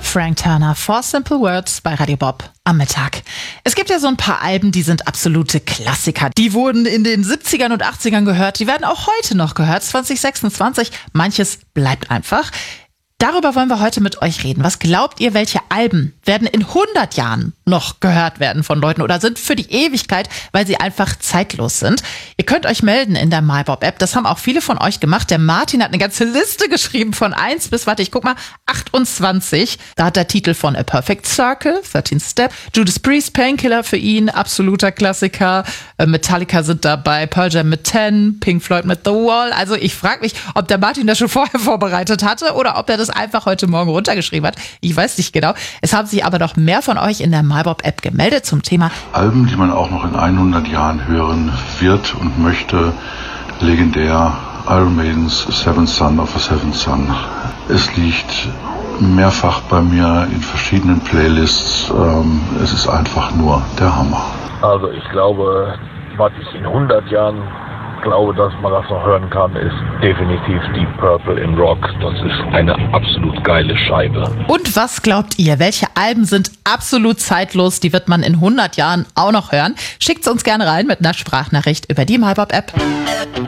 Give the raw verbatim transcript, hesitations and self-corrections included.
Frank Turner, Four Simple Words bei Radio Bob am Mittag. Es gibt ja so ein paar Alben, die sind absolute Klassiker. Die wurden in den siebzigern und achtzigern gehört, die werden auch heute noch gehört, zwanzig sechsundzwanzig. Manches bleibt einfach. Darüber wollen wir heute mit euch reden. Was glaubt ihr, welche Alben werden in hundert Jahren noch gehört werden von Leuten oder sind für die Ewigkeit, weil sie einfach zeitlos sind? Ihr könnt euch melden in der MyBob-App. Das haben auch viele von euch gemacht. Der Martin hat eine ganze Liste geschrieben von eins bis, warte, ich guck mal, achtundzwanzig. Da hat der Titel von A Perfect Circle, thirteenth Step, Judas Priest, Painkiller für ihn, absoluter Klassiker. Metallica sind dabei, Pearl Jam mit Ten, Pink Floyd mit The Wall. Also ich frage mich, ob der Martin das schon vorher vorbereitet hatte oder ob er das einfach heute Morgen runtergeschrieben hat. Ich weiß nicht genau. Es haben sich aber doch mehr von euch in der MyBob-App gemeldet zum Thema Alben, die man auch noch in hundert Jahren hören wird und möchte. Legendär Iron Maidens Seventh Son of a Seventh Son. Es liegt mehrfach bei mir in verschiedenen Playlists. Ähm, es ist einfach nur der Hammer. Also ich glaube, was ich in hundert Jahren glaube, dass man das noch hören kann, ist definitiv Deep Purple in Rock. Das ist eine absolut geile Scheibe. Und was glaubt ihr? Welche Alben sind absolut zeitlos? Die wird man in hundert Jahren auch noch hören. Schickt's uns gerne rein mit einer Sprachnachricht über die MyBob-App.